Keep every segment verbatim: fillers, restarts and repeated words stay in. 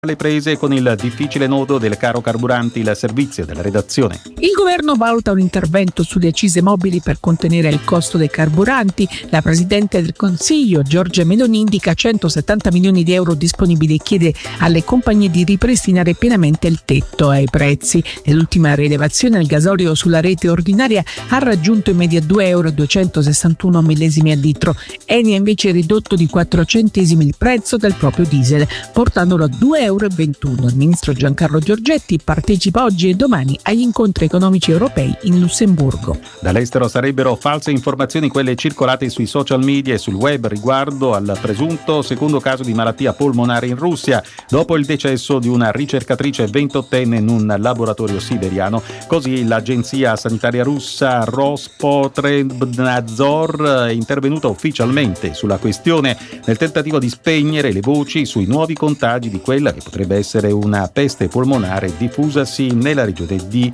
alle prese con il difficile nodo del caro carburanti, il servizio della redazione. Il governo valuta un intervento sulle accise mobili per contenere il costo dei carburanti. La Presidente del Consiglio, Giorgia Meloni, indica centosettanta milioni di euro disponibili e chiede alle compagnie di ripristinare pienamente il tetto ai prezzi. Nell'ultima rilevazione il gasolio sulla rete ordinaria ha raggiunto in media due euro duecentosessantuno millesimi al litro. Eni ha invece ridotto di quattro centesimi il prezzo del proprio diesel, portandolo a due euro e ventuno. Il ministro Giancarlo Giorgetti partecipa oggi e domani agli incontri economici europei in Lussemburgo. Dall'estero sarebbero false informazioni quelle circolate sui social media e sul web riguardo al presunto secondo caso di malattia polmonare in Russia, dopo il decesso di una ricercatrice ventottenne in un laboratorio siberiano. Così l'agenzia sanitaria russa Rospotrebnadzor è intervenuta ufficialmente sulla questione nel tentativo di spegnere le voci sui nuovi contagi di quella che potrebbe essere una peste polmonare diffusasi nella regione di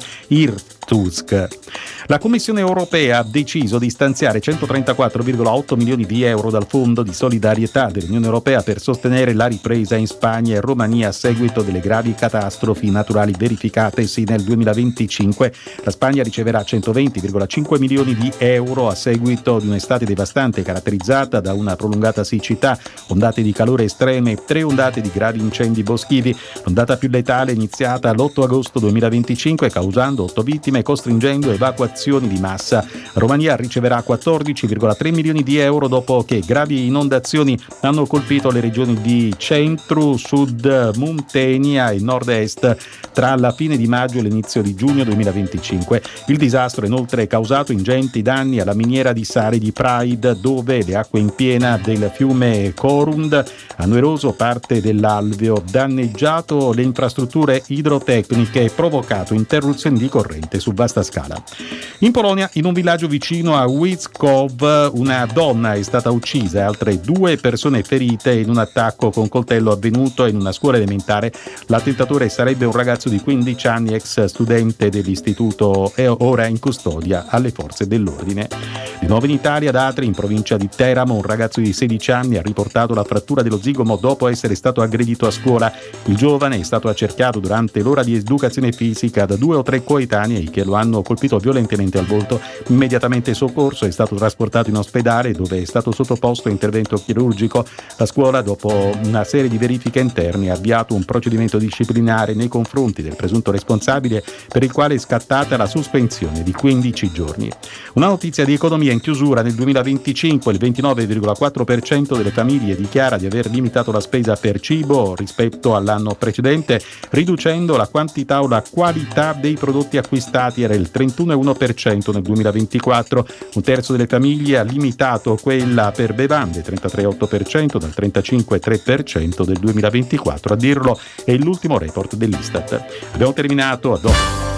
Irkutsk. La Commissione europea ha deciso di stanziare centotrentaquattro virgola otto milioni di euro dal Fondo di solidarietà dell'Unione Europea per sostenere la ripresa in Spagna e Romania a seguito delle gravi catastrofi naturali verificatesi nel duemilaventicinque. La Spagna riceverà centoventi virgola cinque milioni di euro a seguito di un'estate devastante caratterizzata da una prolungata siccità, ondate di calore estreme e tre ondate di gravi incendi boschivi. L'ondata più letale è iniziata l'otto agosto duemilaventicinque causando otto vittime e costringendo evacuazioni di massa. Romania riceverà quattordici virgola tre milioni di euro dopo che gravi inondazioni hanno colpito le regioni di centro, sud, Muntenia e nord-est tra la fine di maggio e l'inizio di giugno duemilaventicinque. Il disastro ha inoltre causato ingenti danni alla miniera di sale di Pride, dove le acque in piena del fiume Corund hanno eroso parte dell'alveo, danneggiato le infrastrutture idrotecniche e provocato interruzioni di corrente su vasta scala. In Polonia, in un villaggio vicino a Wiskov, una donna è stata uccisa e altre due persone ferite in un attacco con coltello avvenuto in una scuola elementare. L'attentatore sarebbe un ragazzo di quindici anni, ex studente dell'istituto e ora in custodia alle forze dell'ordine. Di nuovo in Italia, da Atri, in provincia di Teramo, un ragazzo di sedici anni ha riportato la frattura dello zigomo dopo essere stato aggredito a scuola. Il giovane è stato accerchiato durante l'ora di educazione fisica da due o tre coetanei che lo hanno colpito violentemente al volto. Immediatamente soccorso, è stato trasportato in ospedale dove è stato sottoposto a intervento chirurgico. La scuola, dopo una serie di verifiche interne, ha avviato un procedimento disciplinare nei confronti del presunto responsabile, per il quale è scattata la sospensione di quindici giorni. Una notizia di economia in chiusura: nel duemilaventicinque il ventinove virgola quattro per cento delle famiglie dichiara di aver limitato la spesa per cibo rispetto all'anno precedente, riducendo la quantità o la qualità dei prodotti acquistati. Era il trentuno virgola uno per cento nel duemilaventiquattro. Un terzo delle famiglie ha limitato quella per bevande, trentatré virgola otto per cento dal trentacinque virgola tre per cento del duemilaventiquattro. A dirlo è l'ultimo report dell'Istat. Abbiamo terminato, a dopo.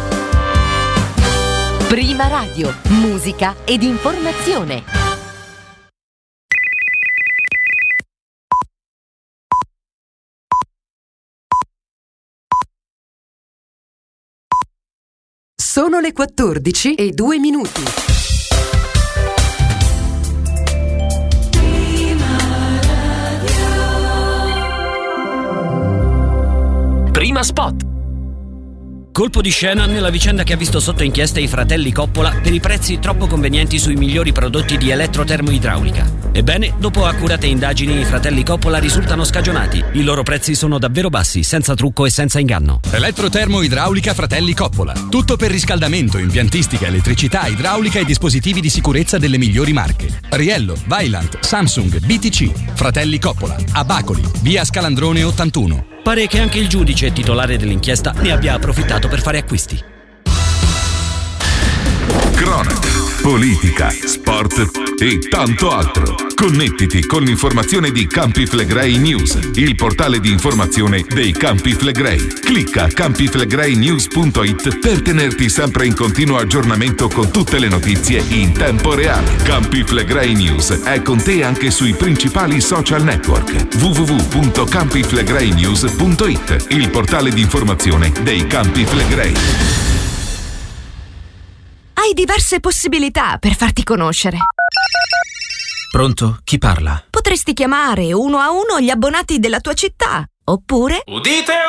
Prima Radio, musica ed informazione. Sono le quattordici e due minuti. Prima Spot. Colpo di scena nella vicenda che ha visto sotto inchiesta i fratelli Coppola per i prezzi troppo convenienti sui migliori prodotti di elettrotermoidraulica. Ebbene, dopo accurate indagini, i fratelli Coppola risultano scagionati. I loro prezzi sono davvero bassi, senza trucco e senza inganno. Elettrotermoidraulica Fratelli Coppola. Tutto per riscaldamento, impiantistica, elettricità, idraulica e dispositivi di sicurezza delle migliori marche. Riello, Vaillant, Samsung, B T C. Fratelli Coppola. A Bacoli, via Scalandrone ottantuno. Pare che anche il giudice titolare dell'inchiesta ne abbia approfittato per fare acquisti. Cronaca, politica, sport e tanto altro. Connettiti con l'informazione di Campi Flegrei News, il portale di informazione dei Campi Flegrei. Clicca campi flegrei news punto it per tenerti sempre in continuo aggiornamento con tutte le notizie in tempo reale. Campi Flegrei News è con te anche sui principali social network. w w w punto campi flegrei news punto it, il portale di informazione dei Campi Flegrei. Hai diverse possibilità per farti conoscere. Pronto? Chi parla? Potresti chiamare uno a uno gli abbonati della tua città Oppure udite